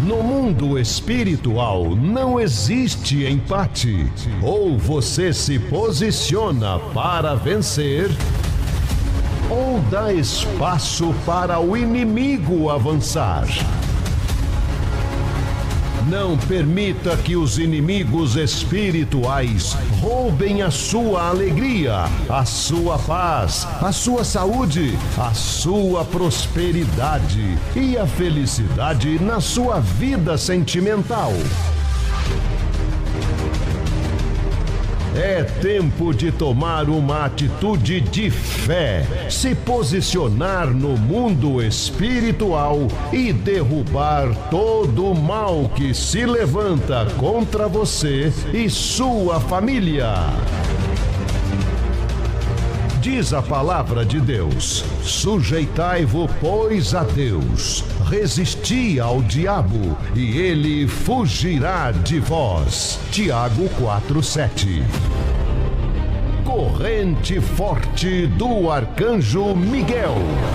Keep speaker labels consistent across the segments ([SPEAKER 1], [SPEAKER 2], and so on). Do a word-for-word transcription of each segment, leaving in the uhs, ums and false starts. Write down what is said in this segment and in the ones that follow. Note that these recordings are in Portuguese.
[SPEAKER 1] No mundo espiritual não existe empate. Ou você se posiciona para vencer, ou dá espaço para o inimigo avançar. Não permita que os inimigos espirituais roubem a sua alegria, a sua paz, a sua saúde, a sua prosperidade e a felicidade na sua vida sentimental. É tempo de tomar uma atitude de fé, se posicionar no mundo espiritual e derrubar todo o mal que se levanta contra você e sua família. Diz a palavra de Deus: sujeitai-vos, pois, a Deus, resisti ao diabo, e ele fugirá de vós. Tiago quatro, sete. Corrente forte do Arcanjo Miguel.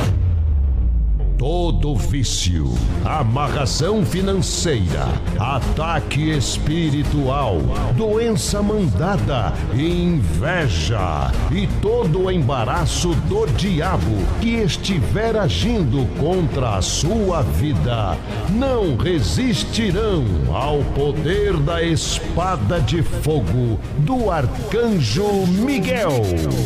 [SPEAKER 1] Todo vício, amarração financeira, ataque espiritual, doença mandada, inveja e todo o embaraço do diabo que estiver agindo contra a sua vida, não resistirão ao poder da espada de fogo do Arcanjo Miguel.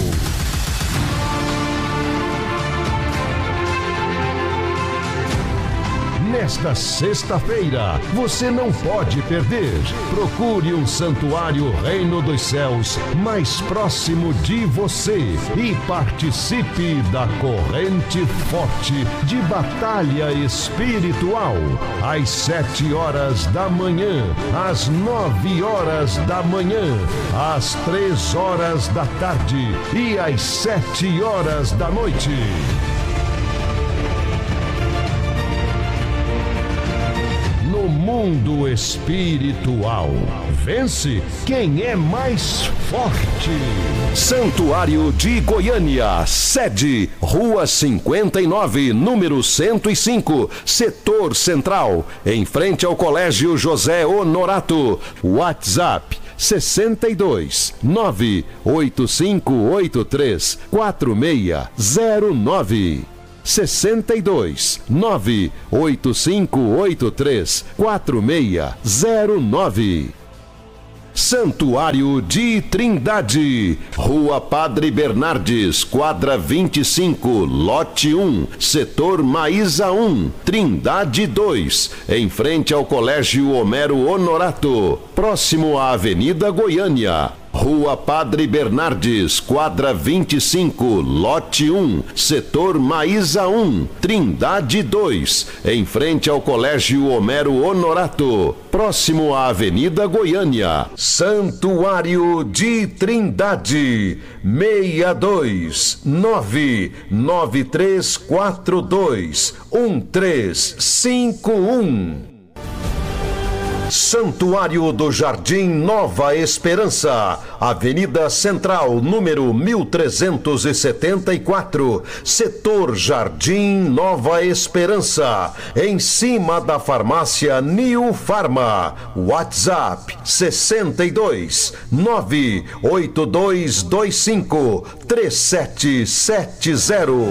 [SPEAKER 1] Nesta sexta-feira, você não pode perder. Procure um santuário Reino dos Céus mais próximo de você e participe da corrente forte de batalha espiritual. Às sete horas da manhã, às nove horas da manhã, às três horas da tarde e às sete horas da noite. No mundo espiritual, vence quem é mais forte. Santuário de Goiânia, sede Rua cinquenta e nove, número cento e cinco, Setor Central, em frente ao Colégio José Honorato. WhatsApp sessenta e dois, nove oito cinco oito três, quatro seis zero nove. sessenta e dois, nove oito cinco oito três, quatro seis zero nove. Santuário de Trindade, Rua Padre Bernardes, quadra vinte e cinco, lote um, setor Maísa um, Trindade dois, em frente ao Colégio Homero Honorato, próximo à Avenida Goiânia. Rua Padre Bernardes, quadra vinte e cinco, lote um, setor Maísa um, Trindade dois, em frente ao Colégio Homero Honorato, próximo à Avenida Goiânia. Santuário de Trindade, seis dois nove nove três quatro dois um três cinco um. Santuário do Jardim Nova Esperança, Avenida Central, número mil trezentos e setenta e quatro, setor Jardim Nova Esperança, em cima da farmácia New Farma. WhatsApp sessenta e dois, nove oito dois dois cinco, três sete sete zero.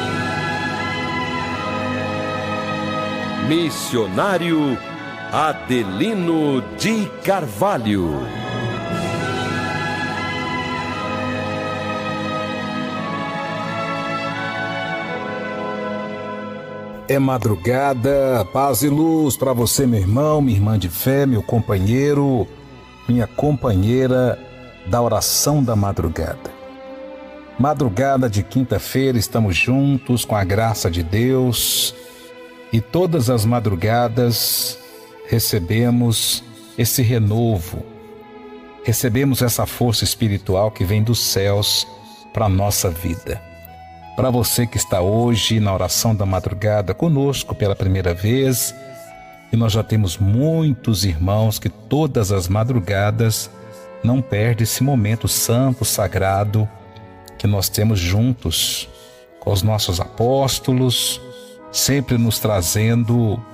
[SPEAKER 1] Missionário Adelino de Carvalho.
[SPEAKER 2] É madrugada, paz e luz para você, meu irmão, minha irmã de fé, meu companheiro, minha companheira da oração da madrugada. Madrugada de quinta-feira, estamos juntos com a graça de Deus, e todas as madrugadas recebemos esse renovo, recebemos essa força espiritual que vem dos céus para a nossa vida. Para você que está hoje na oração da madrugada conosco pela primeira vez, e nós já temos muitos irmãos que todas as madrugadas não perdem esse momento santo, sagrado, que nós temos juntos com os nossos apóstolos, sempre nos trazendo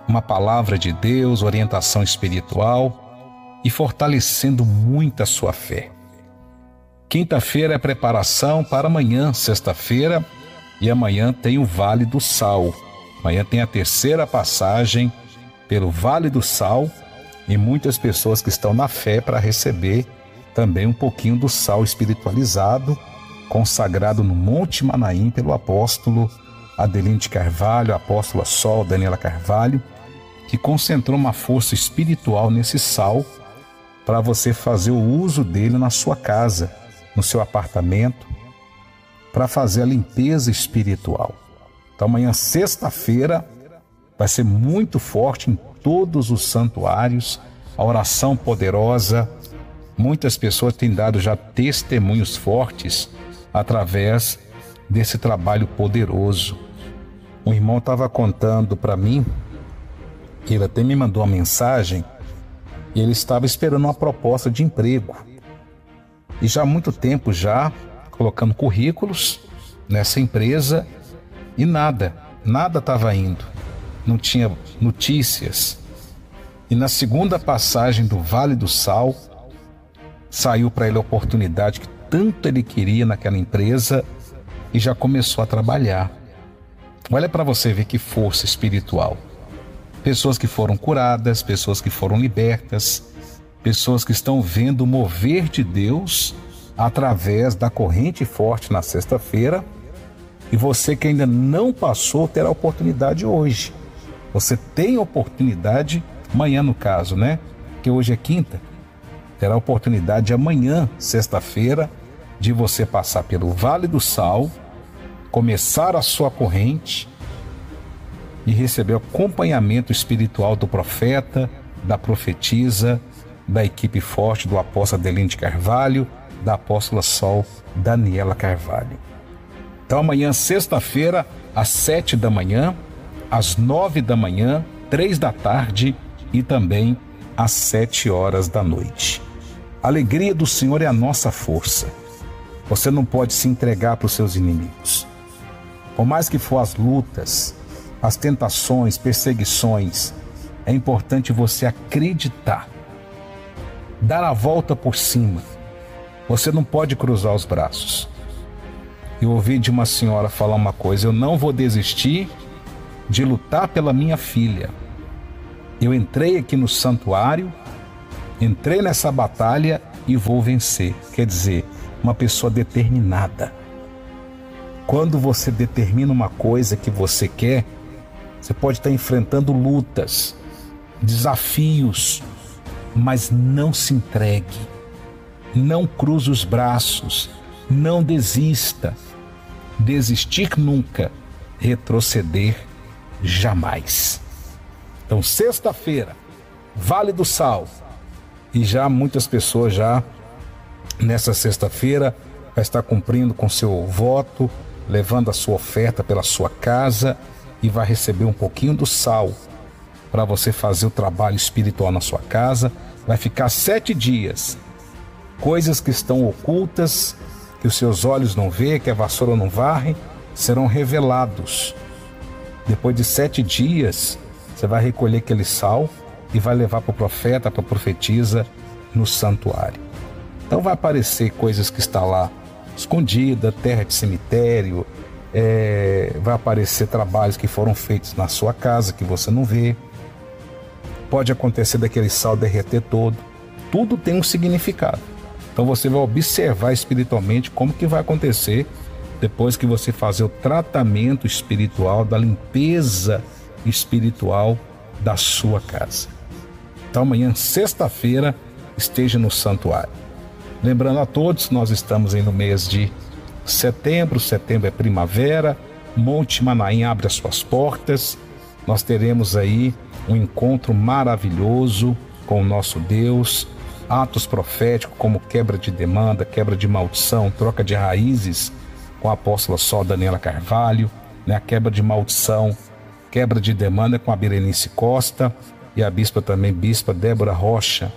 [SPEAKER 2] uma palavra de Deus, orientação espiritual e fortalecendo muito a sua fé. Quinta-feira é preparação para amanhã, sexta-feira, e amanhã tem o Vale do Sal. Amanhã tem a terceira passagem pelo Vale do Sal e muitas pessoas que estão na fé para receber também um pouquinho do sal espiritualizado, consagrado no Monte Manaim pelo apóstolo Adelino de Carvalho, a apóstola Sol Daniela Carvalho, que concentrou uma força espiritual nesse sal para você fazer o uso dele na sua casa, no seu apartamento, para fazer a limpeza espiritual. Então amanhã, sexta-feira, vai ser muito forte em todos os santuários, a oração poderosa. Muitas pessoas têm dado já testemunhos fortes através desse trabalho poderoso. Um irmão estava contando para mim, ele até me mandou uma mensagem, e ele estava esperando uma proposta de emprego. E já há muito tempo já, colocando currículos nessa empresa, e nada, nada estava indo. Não tinha notícias. E na segunda passagem do Vale do Sal, saiu para ele a oportunidade que tanto ele queria naquela empresa e já começou a trabalhar. Olha para você ver que força espiritual. Pessoas que foram curadas, pessoas que foram libertas, pessoas que estão vendo o mover de Deus através da corrente forte na sexta-feira. E você que ainda não passou terá a oportunidade hoje. Você tem oportunidade amanhã, no caso, né? Que hoje é quinta. Terá a oportunidade amanhã, sexta-feira, de você passar pelo Vale do Sal, começar a sua corrente e receber o acompanhamento espiritual do profeta, da profetisa, da equipe forte do apóstolo Adelino de Carvalho, da apóstola Sol Daniela Carvalho. Então amanhã, sexta-feira, às sete da manhã, às nove da manhã, três da tarde e também às sete horas da noite. A alegria do Senhor é a nossa força. Você não pode se entregar para os seus inimigos. Por mais que for as lutas, as tentações, perseguições, é importante você acreditar, dar a volta por cima. Você não pode cruzar os braços. Eu ouvi de uma senhora falar uma coisa: eu não vou desistir de lutar pela minha filha. Eu entrei aqui no santuário, entrei nessa batalha e vou vencer. Quer dizer, uma pessoa determinada. Quando você determina uma coisa que você quer, você pode estar enfrentando lutas, desafios, mas não se entregue, não cruze os braços, não desista. Desistir nunca, retroceder jamais. Então, sexta-feira, Vale do Sal, e já muitas pessoas já nessa sexta-feira vai estar cumprindo com seu voto, levando a sua oferta pela sua casa e vai receber um pouquinho do sal para você fazer o trabalho espiritual na sua casa. Vai ficar sete dias. Coisas que estão ocultas, que os seus olhos não vê, que a vassoura não varre, serão revelados. Depois de sete dias, você vai recolher aquele sal e vai levar para o profeta, para a profetisa no santuário. Então vai aparecer coisas que estão lá escondidas, terra de cemitério, é, vai aparecer trabalhos que foram feitos na sua casa que você não vê. Pode acontecer daquele sal derreter todo. Tudo tem um significado. Então você vai observar espiritualmente como que vai acontecer depois que você fazer o tratamento espiritual, da limpeza espiritual da sua casa. Então amanhã, sexta-feira, esteja no santuário. Lembrando a todos, nós estamos aí no mês de setembro, setembro é primavera, Monte Manaim abre as suas portas, nós teremos aí um encontro maravilhoso com o nosso Deus, atos proféticos como quebra de demanda, quebra de maldição, troca de raízes com a apóstola Sol Daniela Carvalho, né? A quebra de maldição, quebra de demanda com a Berenice Costa e a bispa também, bispa Débora Rocha.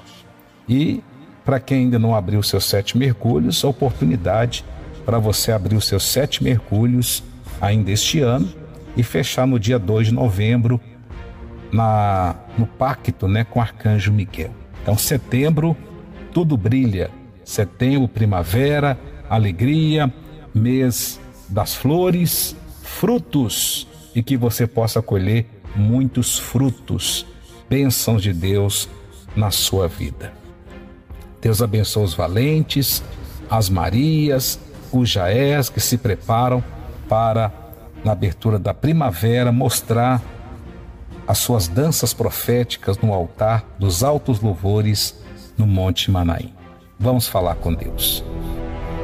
[SPEAKER 2] E para quem ainda não abriu seus sete mergulhos, a oportunidade para você abrir os seus sete mergulhos ainda este ano e fechar no dia dois de novembro na, no pacto, né, com o arcanjo Miguel. Então, setembro, tudo brilha. Setembro, primavera, alegria, mês das flores, frutos, e que você possa colher muitos frutos, bênçãos de Deus na sua vida. Deus abençoe os valentes, as Marias, os Jaés que se preparam para, na abertura da primavera, mostrar as suas danças proféticas no altar dos altos louvores no Monte Manaim. Vamos falar com Deus.